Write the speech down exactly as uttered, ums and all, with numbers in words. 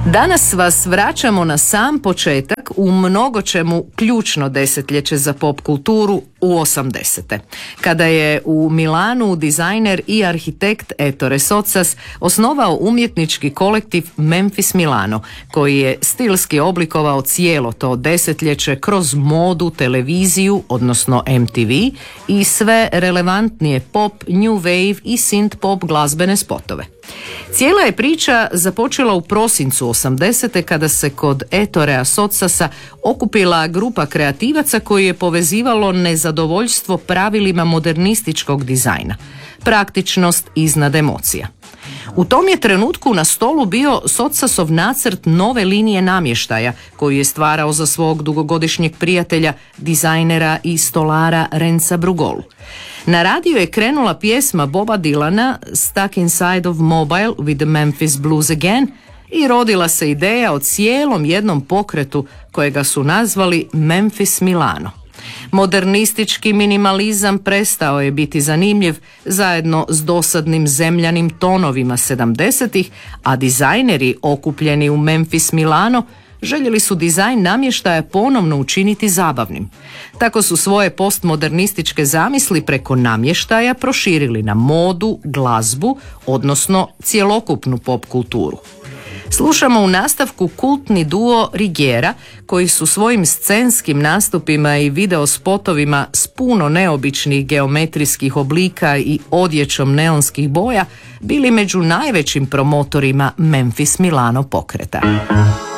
Danas vas vraćamo na sam početak u mnogočemu ključno desetljeće za pop kulturu u osamdesete. Kada je u Milanu dizajner i arhitekt Ettore Sottsass osnovao umjetnički kolektiv Memphis Milano, koji je stilski oblikovao cijelo to desetljeće kroz modu, televiziju, odnosno M T V i sve relevantnije pop, new wave i synth pop glazbene spotove. Cijela je priča započela u prosincu osamdesete kada se kod Ettorea Sottsassa okupila grupa kreativaca koji je povezivalo nezadovoljstvo pravilima modernističkog dizajna, praktičnost iznad emocija. U tom je trenutku na stolu bio Sottsassov nacrt nove linije namještaja koju je stvarao za svog dugogodišnjeg prijatelja, dizajnera i stolara Renza Brugolu. Na radio je krenula pjesma Boba Dylana Stuck Inside of Mobile with the Memphis Blues Again i rodila se ideja o cijelom jednom pokretu kojega su nazvali Memphis Milano. Modernistički minimalizam prestao je biti zanimljiv zajedno s dosadnim zemljanim tonovima sedamdesetih, a dizajneri okupljeni u Memphis Milano željeli su dizajn namještaja ponovno učiniti zabavnim. Tako su svoje postmodernističke zamisli preko namještaja proširili na modu, glazbu, odnosno cjelokupnu pop kulturu. Slušamo u nastavku kultni duo Righiera, koji su svojim scenskim nastupima i videospotovima s puno neobičnih geometrijskih oblika i odjećom neonskih boja bili među najvećim promotorima Memphis Milano pokreta.